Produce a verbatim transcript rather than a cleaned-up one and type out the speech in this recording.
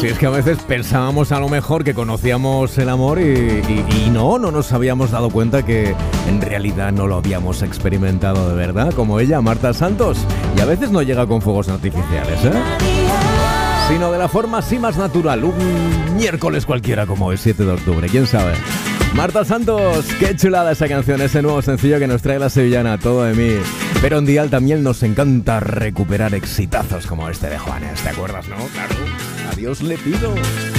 Si es que a veces pensábamos a lo mejor que conocíamos el amor y, y, y no, no nos habíamos dado cuenta que en realidad no lo habíamos experimentado de verdad, como ella, Marta Santos. Y a veces no llega con fuegos artificiales, ¿eh? Sino de la forma así más natural, un miércoles cualquiera como el siete de octubre, quién sabe. Marta Santos, qué chulada esa canción, ese nuevo sencillo que nos trae la sevillana, Todo de mí. Pero en Dial también nos encanta recuperar exitazos como este de Juanes, ¿te acuerdas, no? Claro, a Dios le pido.